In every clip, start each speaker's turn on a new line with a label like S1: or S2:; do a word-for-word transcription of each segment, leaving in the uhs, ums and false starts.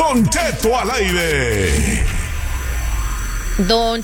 S1: Don Cheto al aire.
S2: Don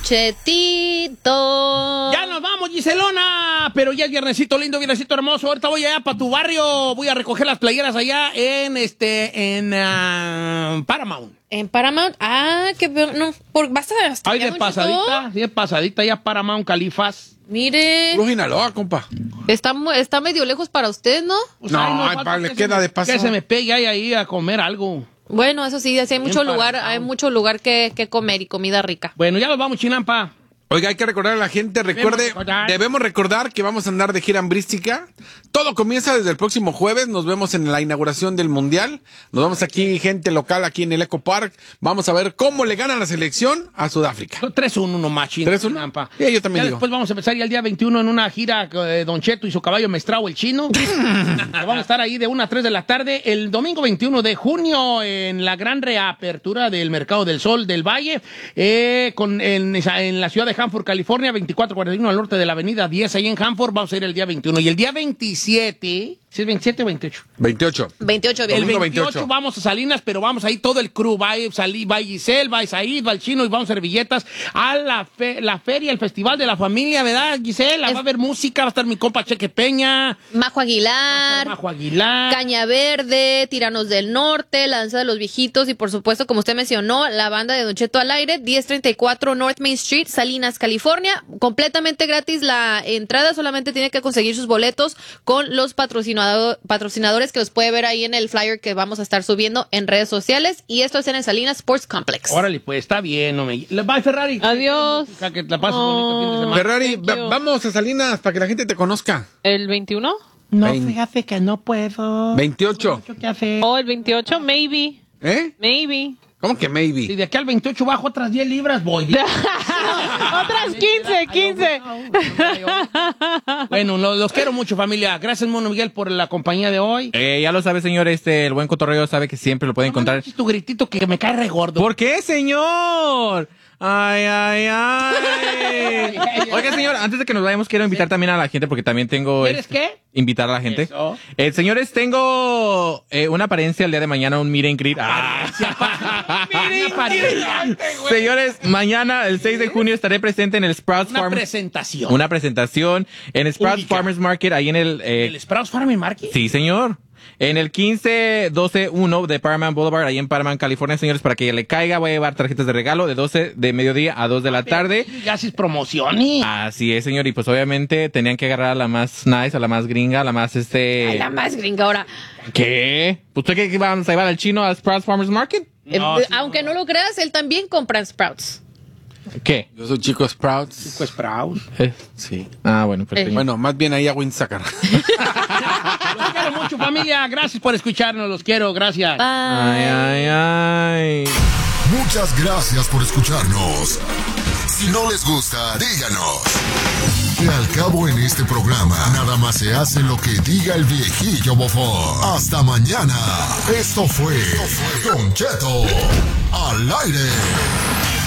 S2: Chetito.
S3: Ya nos vamos, Giselona. Pero ya es viernesito lindo, viernesito hermoso. Ahorita voy allá para tu barrio. Voy a recoger las playeras allá en este, en uh, Paramount.
S2: En Paramount. Ah, que no, por, vas a hasta
S3: Ay, de pasadita, sí, de pasadita ya Paramount, Califas.
S2: Mire.
S4: Puro Sinaloa, compa.
S2: Está, está medio lejos para usted, ¿no?
S3: Pues,
S4: no,
S3: ay,
S4: ay,
S3: falta
S4: pa, le
S3: que
S4: queda
S3: se,
S4: de paso.
S3: Que se me pegue ahí, ahí a comer algo.
S2: Bueno, eso sí, sí hay mucho
S3: Bien
S2: lugar,
S3: Paramount.
S2: hay mucho lugar que, que comer y comida rica.
S3: Bueno, ya nos vamos, Chinampa.
S4: Oiga, hay que recordar a la gente, recuerde,
S3: Debemos recordar.
S4: debemos recordar que vamos a andar de gira hambrística. Todo comienza desde el próximo jueves, nos vemos en la inauguración del Mundial. Nos vamos aquí, gente local, aquí en el Eco Park. Vamos a ver cómo le gana la selección a Sudáfrica.
S3: tres uno nomás, Chinampa.
S4: Sí, yo también
S3: ya
S4: digo.
S3: Después vamos a empezar ya el día veintiuno en una gira de Don Cheto y su caballo Mestrao, el chino. Vamos a estar ahí de una a tres de la tarde. El domingo veintiuno de junio en la gran reapertura del Mercado del Sol del Valle, eh, con, en, en la ciudad de Hanford, California, veinticuatro cuarenta y uno al norte de la avenida diez, ahí en Hanford. Vamos a ir el día veintiuno. Y el día veintisiete, ¿sí es veintisiete o veintiocho?
S4: veintiocho.
S2: veintiocho, bien.
S3: El
S4: Domingo
S3: veintiocho,
S4: veintiocho.
S3: vamos a Salinas, pero vamos ahí todo el crew. Va, a salir, va Giselle, va Isaid, va el chino y vamos a servilletas a la, fe, la feria, el festival de la familia, ¿verdad, Giselle?
S2: Es...
S3: Va a haber música, va a estar mi compa Cheque Peña.
S2: Majo Aguilar.
S3: Majo Aguilar.
S2: Caña Verde, Tiranos del Norte, La Danza de los Viejitos y por supuesto, como usted mencionó, la banda de Don Cheto al aire, diez treinta y cuatro North Main Street, Salinas, California. Completamente gratis la entrada, solamente tiene que conseguir sus boletos con los patrocinado, patrocinadores que los puede ver ahí en el flyer que vamos a estar subiendo en redes sociales. Y esto es en el Salinas Sports Complex.
S3: Órale, pues está bien. No me... Bye, Ferrari.
S2: Adiós.
S3: Que la pases bonito fin de semana.
S4: Ferrari, va- vamos a Salinas para que la gente te conozca.
S5: ¿El veintiuno?
S3: No,
S4: Vein-
S3: fíjate que no puedo.
S4: veintiocho.
S3: ¿Qué hacer?
S5: ¿O el veintiocho? Maybe.
S4: ¿Eh?
S5: Maybe.
S4: ¿Cómo que
S3: Si
S4: maybe?
S3: de aquí al veintiocho bajo otras diez libras, voy.
S5: Otras quince, quince.
S3: Bueno, lo- los quiero mucho, familia. Gracias, Mono Miguel, por la compañía de hoy.
S6: Eh, ya lo sabe, señor, este, el buen cotorreo sabe que siempre lo puede encontrar.
S3: No, tu gritito que me cae re gordo.
S6: ¿Por qué, señor? Ay, ay, ay. Oiga, señor, antes de que nos vayamos, quiero invitar también a la gente porque también tengo...
S3: ¿Quieres
S6: este,
S3: qué?
S6: Invitar a la gente.
S3: Eso.
S6: Eh, señores, tengo eh, una apariencia el día de mañana, un meet and greet. Ah. Señores, mañana, el seis de junio, estaré presente en el Sprouts
S3: Una
S6: Farm.
S3: presentación.
S6: Una presentación en Sprouts
S3: Única.
S6: Farmers Market, ahí en el... eh,
S3: ¿El Sprouts Farm Market?
S6: Sí, señor. En el quince doce uno de Paramount Boulevard, ahí en Paramount, California, señores, para que le caiga, voy a llevar tarjetas de regalo de doce de mediodía a dos de la tarde.
S3: Ya haces promociones.
S6: Así es, señor, y pues obviamente tenían que agarrar a la más nice, a la más gringa, a la más este...
S2: Ay, la más gringa ahora.
S6: ¿Qué? ¿Pues usted qué que vamos a llevar al chino a Sprouts Farmers Market?
S3: No,
S2: Eh,
S3: sí,
S2: aunque no. lo creas, él también compra en Sprouts.
S6: ¿Qué?
S4: Yo soy Chico Sprouts.
S3: Pues Sprouts.
S6: Eh,
S4: Sí.
S6: Ah, bueno, pues
S2: Eh.
S6: señor.
S4: Bueno, más bien ahí a Winsacar.
S3: Los quiero mucho, familia. Gracias por escucharnos. Los quiero. Gracias.
S6: Ay, ay, ay.
S1: Muchas gracias por escucharnos. Si no les gusta, díganos. Que al cabo en este programa, nada más se hace lo que diga el viejillo bofón. Hasta mañana. Esto fue Don Cheto al aire.